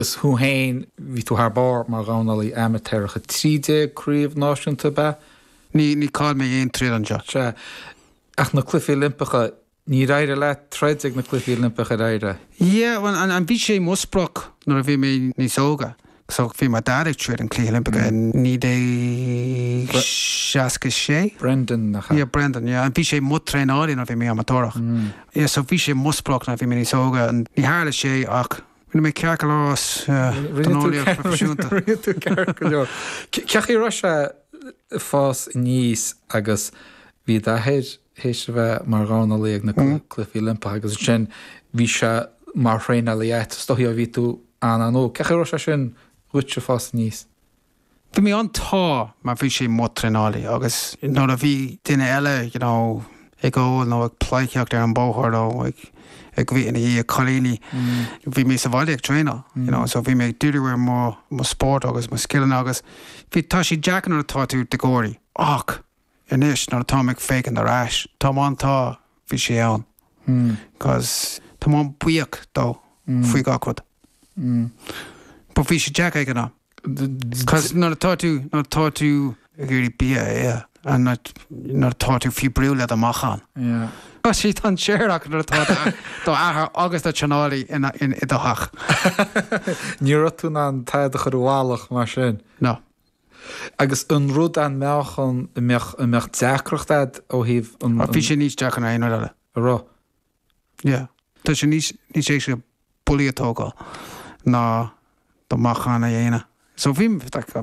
Is húhéin ví tú haar bar mar gánalí amateurcha tríide críomh náisiúnta be? Ní cáil mé éon tríd an jo. Ach na clufií Olympicha ní raire le treidig na clufií Olympicha raire? Yeah, well, an bhí sé musproch nuair a bhí mé níos óga. So bhí mar dairg tríd an clí Olympica ní dé seaca sé. Brendan nach. Yeah, Brendan, yeah. An bhí sé mud trénáirí nuair bhí mé amatorach. Yeah, so bhí sé musproch nuair bhí mé níos óga an ní hála sé ach Bhí mé cearca lás donóíocht profisiúnta. Rinne cearca leor. Ceachí Russia fás níos agus bhí héis bheith mar gánalí na clufií Olympicha agus sin bhí se mar réine liaat stoí a ví tú an nó. Ceachí Russia sin rute fás níos. Bhí mé antá mar bhí sé mud trénáirí agus nuair a bhí duine eile, ag ó nó ag pleiceach ar an bóthir ó ag bhí in í a cholíní bhí mé sa bhaile ag tréna, so bhí mé dúirhar má sport agus má skillan agus bhí tá sí deacan ar atá tú de góirí ach inis nar atá ag fécin ar ais tá antá bhí sé ann cos tá má buíoch dó faoi gacrad ba bhí sé deac ag an ná cos nar atá tú gurí bí an nar atá tú fibriú le amachán sí tan séach tá agus a chanáí in idach. Ní tú an taide chuháach mar sin? No. Agus an rud an meachan mecht deachreachtad ó híh an... Bhí sé níos deachan aon eile. Rá? Yeah. Tá sé níos sé buíotógáil ná do machchan a dhéine. So bhí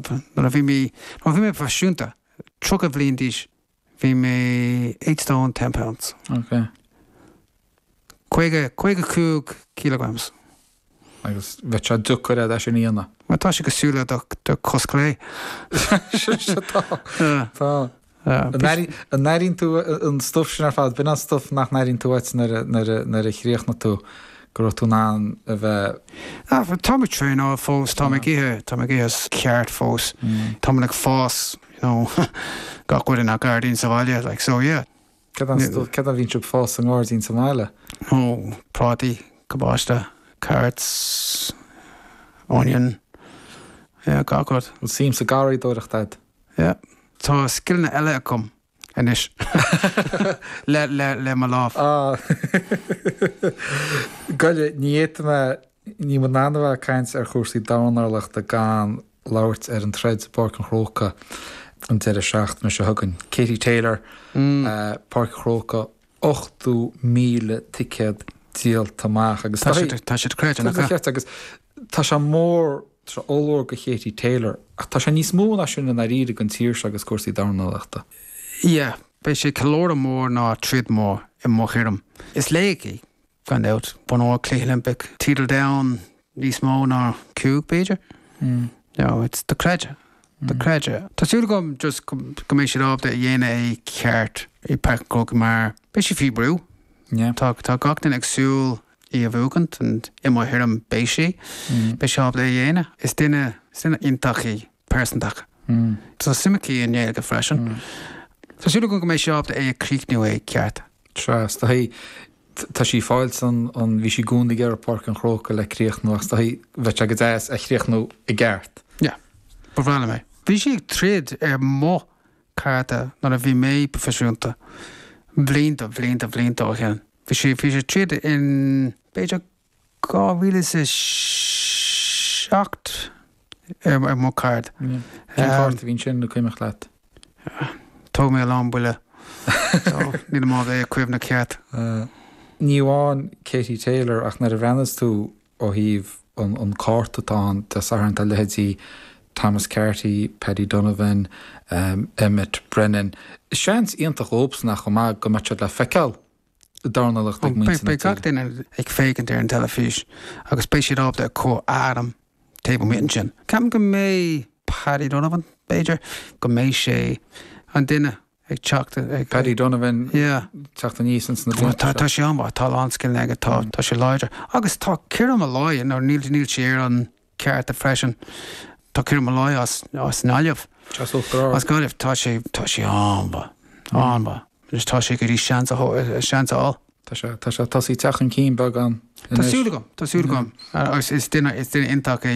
mé fasisiúnta tro a bhlíon díis. Bhí mé 8 stone 10 pounds. Okay. Cuige kilograms. Agus bheit se duchar a sin íana. Má tá sé go súla do cosclé. Tá. An nairín tú an stuff sin ar fád, bin an stuff nach nairín tú nar a chríoch na tú gur tú ná a bheith... Tá mé tréin á fós, tá mé githe ceart fós, tá mé fás, got good in a Guardian Somalia, like so, yeah. Cad a vín siúb fás an Guardian Somalia? Oh, prátaí, cabáiste, carrots, onion, yeah, got good. It seems a garí dóireach dad. Yeah, tá skillna eile a cum, inis. le má láf. Gaile, ní man nána caint ar chósaí dánarlacht a gán lauert an treid Park an Chróca an de seacht me se hagan. Katie Taylor, Park Chróca, 8,000 ticked díal tamach agus tá sé créite agus tá se mór tra óir go Katie Taylor ach tá se níos mó sin na ríide an tíir agus cuasaí dánarlachta. Yeah, bei sé calóra mór ná tríd mór I mochérum. Is léigi gan out bon ó Clé Olympic Tidal down níos mó ná cúg Beiger. No, it's the creature. The creature. Tá gom just go mé sé op de dhéine ceart I Park Chróca mar be sé fi brú. Tá gachtain agsúl I a bhúgant and I má hiram béisi be sé op de dhéine. Is duine intachaí persantach. Tá simachí in dhéile go freisin. Tá gom go mé sé op de críicniú ceart. Trust. Tá sí fáil san an bhí sí gúnda gur Park an Chróca le críoch nó agus tá bheit agad éis a chríoch nó I gceart. Ja, bhrála mé. Bhí sí tríd mó carta nar a bhí mé profisiúnta bblionta ó chéan. Bhí sé tríd in Beiidir 2007 mó card. Cart bhín sin nó cuimeach leat. Tó mé lán buile. Ní má cuimh na ceart. Níháin Katie Taylor ach nar a bhenas tú ó híh an cártatá tá saranta lehétí Thomas Carty, Paddy Donovan, Emmett Brennan. Seans íontach óps nach go má go matcha le feiceáil darnalacht ag muinte. Bei gach duine ag fécinn ar an telefís agus spéisiad op de có Adam table meeting sin. Cam go mé Paddy Donovan Beiidir go mé sé an duine ag teachta Paddy Donovan teachta níos na tá sé anmha tá anscil nega tá sé láidir agus tá cirim a láid nó níl sé ar an ceart a freisin tá cirim a láid as náileh as gáileh tá sé anmha just tá sé go dtí seansa á Tá sé tasí techan cín bag an. Tásúla gom agus is duine intach